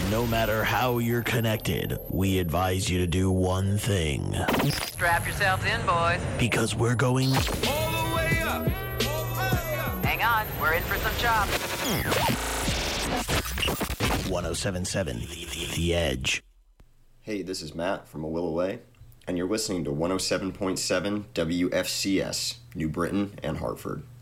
No matter how you're connected, we advise you to do one thing. Strap yourselves in, boys. Because we're going All the way up. Hang on, we're in for some chops. 1077 The Edge. Hey, this is Matt from Willoway, and you're listening to 107.7 WFCS, New Britain and Hartford.